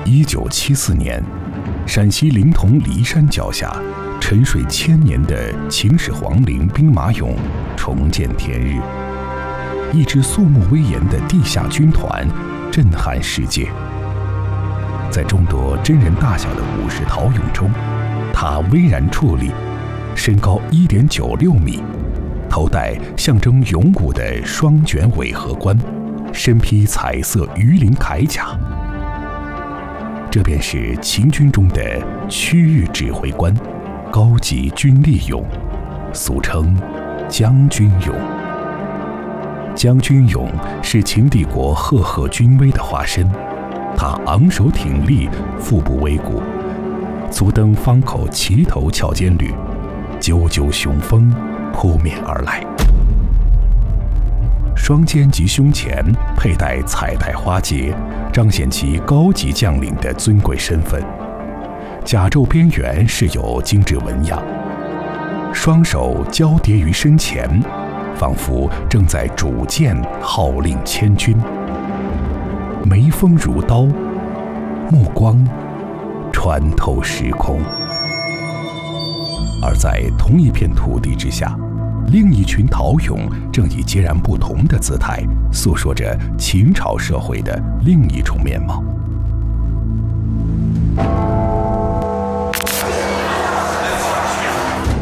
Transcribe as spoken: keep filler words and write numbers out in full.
一九七四年，陕西临潼骊山脚下，沉睡千年的秦始皇陵兵马俑重见天日。一支肃穆威严的地下军团震撼世界。在众多真人大小的武士陶俑中，它巍然矗立，身高一点九六米，头戴象征勇武的双卷尾盒冠，身披彩色鱼鳞铠甲。这便是秦军中的区域指挥官，高级军力俑，俗称将军俑。将军俑是秦帝国赫赫军威的化身，他昂首挺立，腹部微鼓，足蹬方口齐头翘肩履，赳赳雄风扑面而来。双肩及胸前佩戴彩带花结，彰显其高级将领的尊贵身份。甲胄边缘饰有精致纹样，双手交叠于身前，仿佛正在主剑号令千军。眉峰如刀，目光穿透时空。而在同一片土地之下，另一群陶俑正以截然不同的姿态，诉说着秦朝社会的另一种面貌。